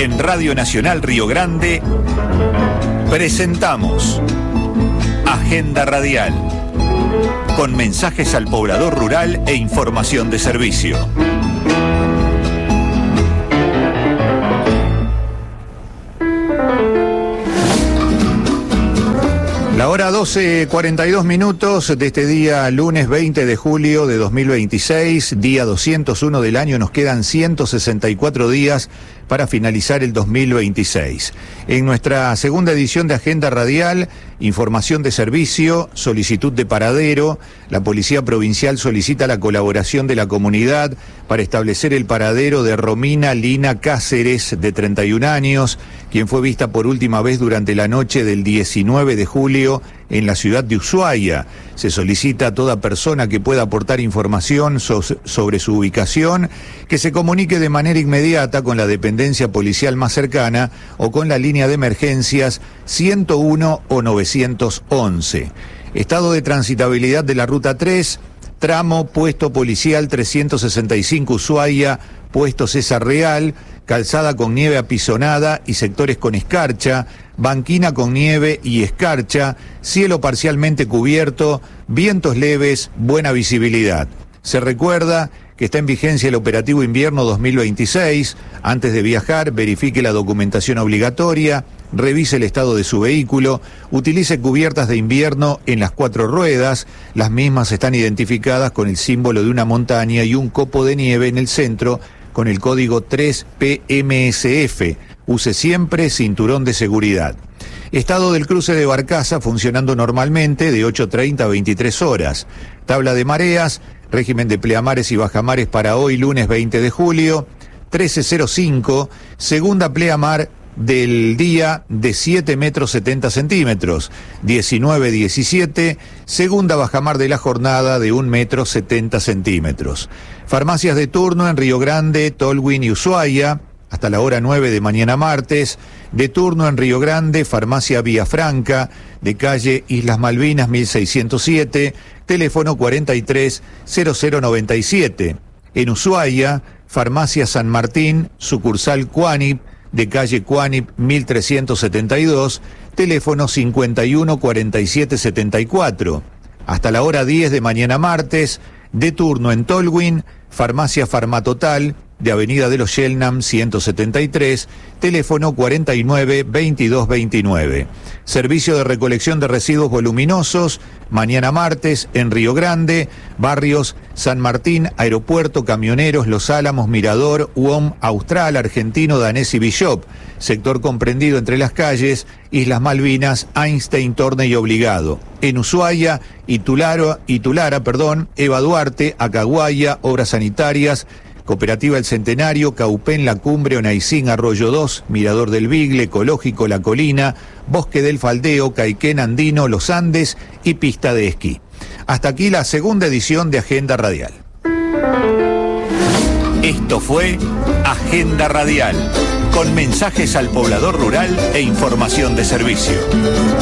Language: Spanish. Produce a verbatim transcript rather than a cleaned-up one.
En Radio Nacional Río Grande presentamos Agenda Radial, con mensajes al poblador rural e información de servicio. La hora doce cuarenta y dos minutos de este día, lunes veinte de julio de dos mil veintiséis, día doscientos uno del año. Nos quedan ciento sesenta y cuatro días para finalizar el dos mil veintiséis. En nuestra segunda edición de Agenda Radial, información de servicio, solicitud de paradero. La Policía Provincial solicita la colaboración de la comunidad para establecer el paradero de Romina Lina Cáceres, de treinta y un años, quien fue vista por última vez durante la noche del diecinueve de julio en la ciudad de Ushuaia. Se solicita a toda persona que pueda aportar información so- sobre su ubicación que se comunique de manera inmediata con la dependencia policial más cercana o con la línea de emergencias ciento uno o novecientos once. Estado de transitabilidad de la Ruta tres, tramo Puesto Policial trescientos sesenta y cinco Ushuaia, Puesto César Real, calzada con nieve apisonada y sectores con escarcha, banquina con nieve y escarcha, cielo parcialmente cubierto, vientos leves, buena visibilidad. Se recuerda que está en vigencia el operativo invierno dos mil veintiséis. Antes de viajar, verifique la documentación obligatoria, revise el estado de su vehículo, utilice cubiertas de invierno en las cuatro ruedas. Las mismas están identificadas con el símbolo de una montaña y un copo de nieve en el centro con el código tres P M S F. Use siempre cinturón de seguridad. Estado del cruce de Barcaza funcionando normalmente de ocho treinta a veintitrés horas. Tabla de mareas, régimen de pleamares y bajamares para hoy, lunes veinte de julio, trece cero cinco, segunda pleamar del día de siete metros setenta centímetros, diecinueve diecisiete, segunda bajamar de la jornada de un metro setenta centímetros. Farmacias de turno en Río Grande, Tolwyn y Ushuaia, hasta la hora nueve de mañana martes. De turno en Río Grande, Farmacia Villafranca, de calle Islas Malvinas mil seiscientos siete, teléfono cuarenta y tres cero cero noventa y siete. En Ushuaia, Farmacia San Martín, sucursal Cuanip, de calle Cuanip mil trescientos setenta y dos, teléfono cincuenta y uno cuarenta y siete setenta y cuatro. Hasta la hora diez de mañana martes, de turno en Tolwyn, Farmacia Farmatotal, de Avenida de los Shelnam ciento setenta y tres, teléfono cuarenta y nueve veintidós veintinueve. Servicio de recolección de residuos voluminosos, mañana martes en Río Grande, barrios San Martín, Aeropuerto, Camioneros, Los Álamos, Mirador, U O M, Austral, Argentino, Danés y Bishop. Sector comprendido entre las calles Islas Malvinas, Einstein, Torne y Obligado. En Ushuaia, Itulara, Itulara, perdón, Eva Duarte, Acaguaya, Obras Sanitarias, Cooperativa El Centenario, Caupén, La Cumbre, Onaicín, Arroyo dos, Mirador del Vigle, Ecológico, La Colina, Bosque del Faldeo, Caiquén Andino, Los Andes y Pista de Esquí. Hasta aquí la segunda edición de Agenda Radial. Esto fue Agenda Radial, con mensajes al poblador rural e información de servicio.